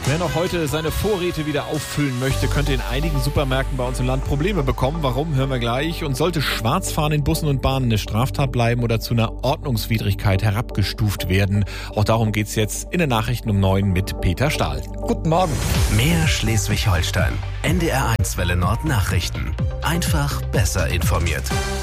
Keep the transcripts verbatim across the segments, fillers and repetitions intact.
Wer noch heute seine Vorräte wieder auffüllen möchte, könnte in einigen Supermärkten bei uns im Land Probleme bekommen. Warum, hören wir gleich. Und sollte Schwarzfahren in Bussen und Bahnen eine Straftat bleiben oder zu einer Ordnungswidrigkeit herabgestuft werden? Auch darum geht's jetzt in den Nachrichten um neun mit Peter Stahl. Guten Morgen. Mehr Schleswig-Holstein. N D R eins Welle Nord Nachrichten. Einfach besser informiert.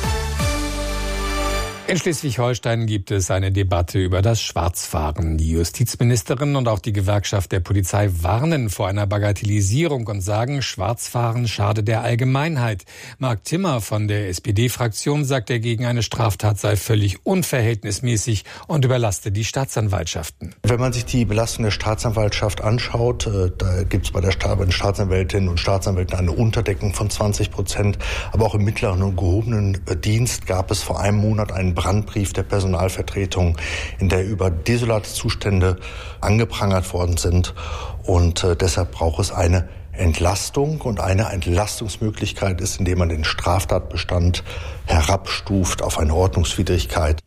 In Schleswig-Holstein gibt es eine Debatte über das Schwarzfahren. Die Justizministerin und auch die Gewerkschaft der Polizei warnen vor einer Bagatellisierung und sagen, Schwarzfahren schade der Allgemeinheit. Marc Timmer von der S P D-Fraktion sagt, er gegen eine Straftat sei völlig unverhältnismäßig und überlaste die Staatsanwaltschaften. Wenn man sich die Belastung der Staatsanwaltschaft anschaut, da gibt es bei der Staatsanwältinnen und Staatsanwälten eine Unterdeckung von zwanzig Prozent. Aber auch im mittleren und gehobenen Dienst gab es vor einem Monat einen Brandbrief der Personalvertretung, in der über desolate Zustände angeprangert worden sind. Und äh, deshalb braucht es eine Entlastung. Und eine Entlastungsmöglichkeit ist, indem man den Straftatbestand herabstuft auf eine Ordnungswidrigkeit.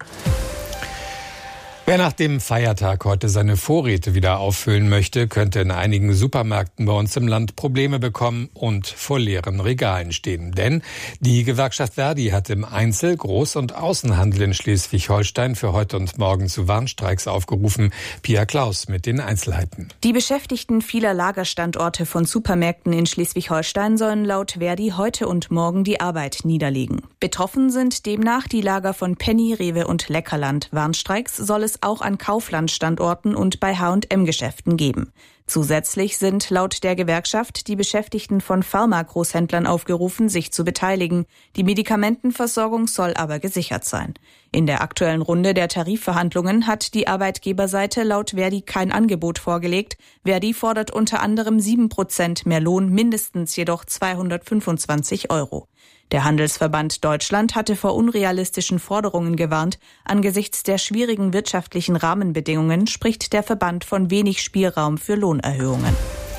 Wer nach dem Feiertag heute seine Vorräte wieder auffüllen möchte, könnte in einigen Supermärkten bei uns im Land Probleme bekommen und vor leeren Regalen stehen. Denn die Gewerkschaft Verdi hat im Einzel-, Groß- und Außenhandel in Schleswig-Holstein für heute und morgen zu Warnstreiks aufgerufen. Pia Klaus mit den Einzelheiten. Die Beschäftigten vieler Lagerstandorte von Supermärkten in Schleswig-Holstein sollen laut Verdi heute und morgen die Arbeit niederlegen. Betroffen sind demnach die Lager von Penny, Rewe und Leckerland. Warnstreiks soll es auch an Kaufland-Standorten und bei H und M-Geschäften geben. Zusätzlich sind laut der Gewerkschaft die Beschäftigten von Pharmagroßhändlern aufgerufen, sich zu beteiligen. Die Medikamentenversorgung soll aber gesichert sein. In der aktuellen Runde der Tarifverhandlungen hat die Arbeitgeberseite laut Verdi kein Angebot vorgelegt. Verdi fordert unter anderem sieben Prozent mehr Lohn, mindestens jedoch zweihundertfünfundzwanzig Euro. Der Handelsverband Deutschland hatte vor unrealistischen Forderungen gewarnt. Angesichts der schwierigen wirtschaftlichen Rahmenbedingungen spricht der Verband von wenig Spielraum für Lohnerhöhungen.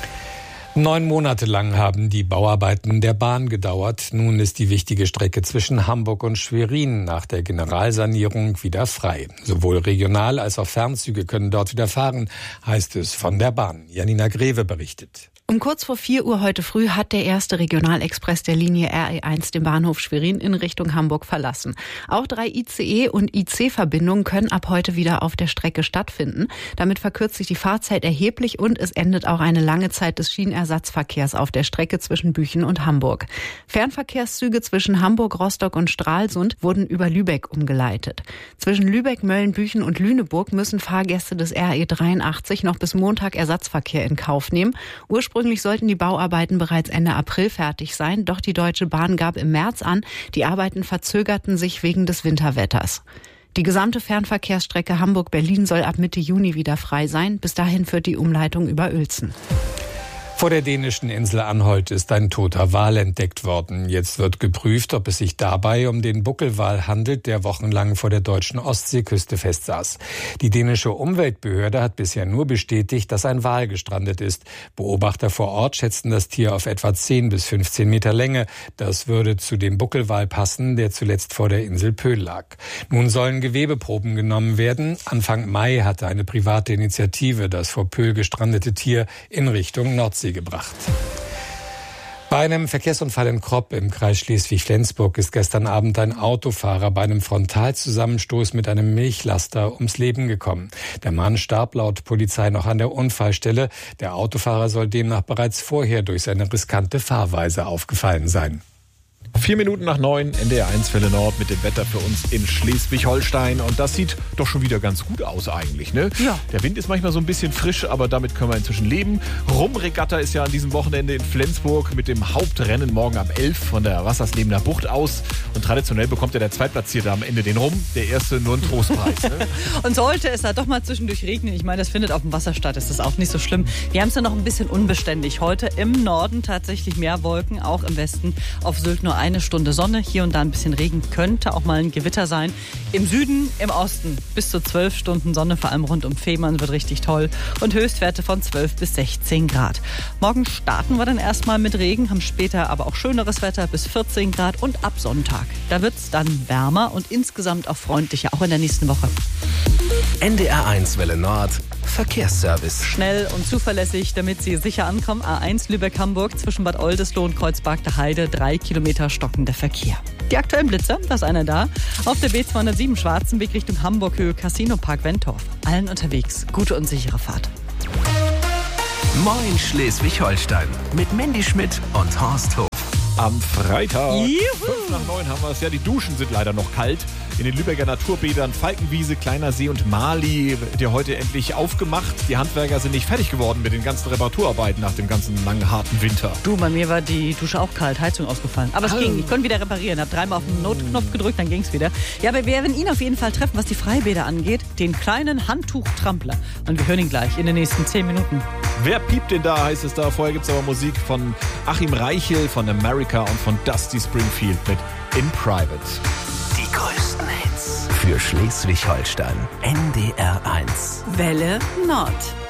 Neun Monate lang haben die Bauarbeiten der Bahn gedauert. Nun ist die wichtige Strecke zwischen Hamburg und Schwerin nach der Generalsanierung wieder frei. Sowohl Regional- als auch Fernzüge können dort wieder fahren, heißt es von der Bahn. Janina Greve berichtet. Um kurz vor vier Uhr heute früh hat der erste Regionalexpress der Linie R E eins den Bahnhof Schwerin in Richtung Hamburg verlassen. Auch drei I C E- und I C-Verbindungen können ab heute wieder auf der Strecke stattfinden. Damit verkürzt sich die Fahrzeit erheblich und es endet auch eine lange Zeit des Schienenersatzverkehrs auf der Strecke zwischen Büchen und Hamburg. Fernverkehrszüge zwischen Hamburg, Rostock und Stralsund wurden über Lübeck umgeleitet. Zwischen Lübeck, Mölln, Büchen und Lüneburg müssen Fahrgäste des R E dreiundachtzig noch bis Montag Ersatzverkehr in Kauf nehmen. Ursprünglich Ursprünglich sollten die Bauarbeiten bereits Ende April fertig sein, doch die Deutsche Bahn gab im März an, die Arbeiten verzögerten sich wegen des Winterwetters. Die gesamte Fernverkehrsstrecke Hamburg-Berlin soll ab Mitte Juni wieder frei sein. Bis dahin führt die Umleitung über Uelzen. Vor der dänischen Insel Anholt ist ein toter Wal entdeckt worden. Jetzt wird geprüft, ob es sich dabei um den Buckelwal handelt, der wochenlang vor der deutschen Ostseeküste festsaß. Die dänische Umweltbehörde hat bisher nur bestätigt, dass ein Wal gestrandet ist. Beobachter vor Ort schätzten das Tier auf etwa zehn bis fünfzehn Meter Länge. Das würde zu dem Buckelwal passen, der zuletzt vor der Insel Pöhl lag. Nun sollen Gewebeproben genommen werden. Anfang Mai hatte eine private Initiative das vor Pöhl gestrandete Tier in Richtung Nordsee gebracht. Bei einem Verkehrsunfall in Kropp im Kreis Schleswig-Flensburg ist gestern Abend ein Autofahrer bei einem Frontalzusammenstoß mit einem Milchlaster ums Leben gekommen. Der Mann starb laut Polizei noch an der Unfallstelle. Der Autofahrer soll demnach bereits vorher durch seine riskante Fahrweise aufgefallen sein. Vier Minuten nach neun, N D R eins Welle Nord mit dem Wetter für uns in Schleswig-Holstein. Und das sieht doch schon wieder ganz gut aus eigentlich, ne? Ja. Der Wind ist manchmal so ein bisschen frisch, aber damit können wir inzwischen leben. Rumregatta ist ja an diesem Wochenende in Flensburg mit dem Hauptrennen morgen ab elf von der Wasserslebener Bucht aus. Und traditionell bekommt ja der Zweitplatzierte am Ende den Rum, der Erste nur einen Trostpreis. Ne? Und sollte es da doch mal zwischendurch regnen, ich meine, das findet auf dem Wasser statt, ist das auch nicht so schlimm. Wir haben es ja noch ein bisschen unbeständig. Heute im Norden tatsächlich mehr Wolken, auch im Westen auf Sylt nur eine Stunde Sonne, hier und da ein bisschen Regen, könnte auch mal ein Gewitter sein. Im Süden, im Osten bis zu zwölf Stunden Sonne, vor allem rund um Fehmarn, wird richtig toll und Höchstwerte von zwölf bis sechzehn Grad. Morgen starten wir dann erstmal mit Regen, haben später aber auch schöneres Wetter bis vierzehn Grad und ab Sonntag. Da wird es dann wärmer und insgesamt auch freundlicher, auch in der nächsten Woche. N D R eins Welle Nord Verkehrsservice. Schnell und zuverlässig, damit Sie sicher ankommen. A eins Lübeck-Hamburg zwischen Bad Oldesloe und Kreuzberg-der-Heide. Drei Kilometer stockender Verkehr. Die aktuellen Blitzer, da ist einer da. Auf der B zweihundertsieben Schwarzenweg Richtung Hamburg, Höhe Casino Park Wentorf. Allen unterwegs. Gute und sichere Fahrt. Moin Schleswig-Holstein mit Mandy Schmidt und Horst Hof. Am Freitag, Juhu. fünf nach neun haben wir es. Ja, die Duschen sind leider noch kalt. In den Lübecker Naturbädern Falkenwiese, Kleiner See und Mali wird ja heute endlich aufgemacht. Die Handwerker sind nicht fertig geworden mit den ganzen Reparaturarbeiten nach dem ganzen langen, harten Winter. Du, bei mir war die Dusche auch kalt, Heizung ausgefallen. Aber es Oh. ging, ich konnte wieder reparieren. Hab dreimal auf den Notknopf gedrückt, dann ging's wieder. Ja, wir werden ihn auf jeden Fall treffen, was die Freibäder angeht. Den kleinen Handtuchtrampler. Und wir hören ihn gleich in den nächsten zehn Minuten. Wer piept denn da, heißt es da. Vorher gibt es aber Musik von Achim Reichel, von America und von Dusty Springfield mit In Private. Die größten Hits für Schleswig-Holstein. N D R eins. Welle Nord.